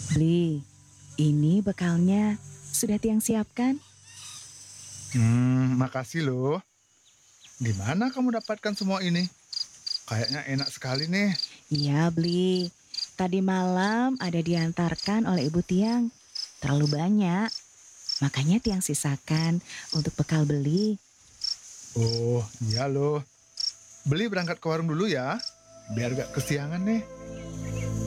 Beli, ini bekalnya. Sudah Tiang siapkan? Makasih loh. Di mana kamu dapatkan semua ini? Kayaknya enak sekali nih. Iya, Beli. Tadi malam ada diantarkan oleh Ibu Tiang. Terlalu banyak, makanya Tiang sisakan untuk bekal Beli. Oh, iya loh. Beli berangkat ke warung dulu ya, biar gak kesiangan nih.